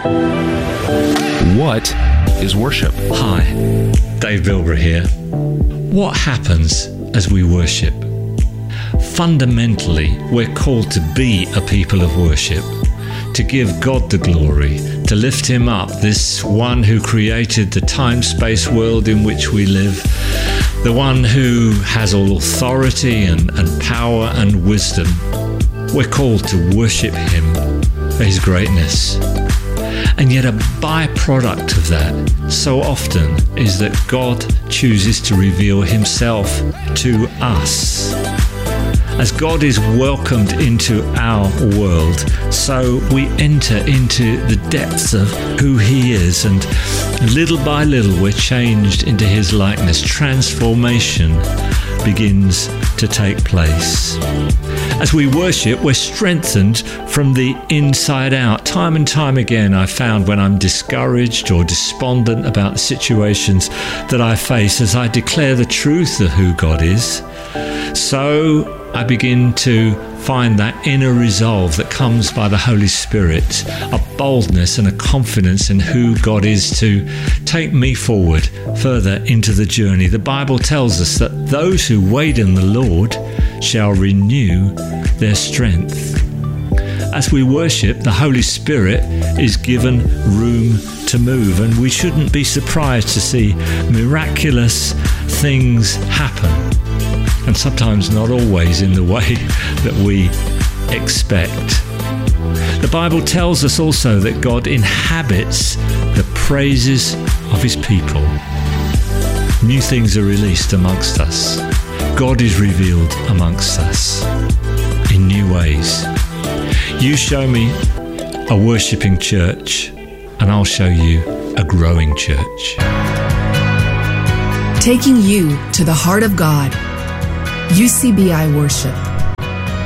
What is worship? Hi, Dave Bilbrough here. What happens as we worship? Fundamentally, we're called to be a people of worship, to give God the glory, to lift Him up, this one who created the time-space world in which we live, the one who has all authority and power and wisdom. We're called to worship Him for His greatness. And yet a byproduct of that so often is that God chooses to reveal Himself to us. As God is welcomed into our world, so we enter into the depths of who He is, and little by little we're changed into His likeness. Transformation begins to take place. As we worship, we're strengthened from the inside out. Time and time again, I found when I'm discouraged or despondent about the situations that I face, as I declare the truth of who God is, so I begin to find that inner resolve that comes by the Holy Spirit, a boldness and a confidence in who God is to take me forward further into the journey. The Bible tells us that those who wait in the Lord shall renew their strength. As we worship, the Holy Spirit is given room to move, and we shouldn't be surprised to see miraculous things happen. And sometimes not always in the way that we expect. The Bible tells us also that God inhabits the praises of His people. New things are released amongst us. God is revealed amongst us in new ways. You show me a worshipping church, and I'll show you a growing church. Taking you to the heart of God. UCBI Worship.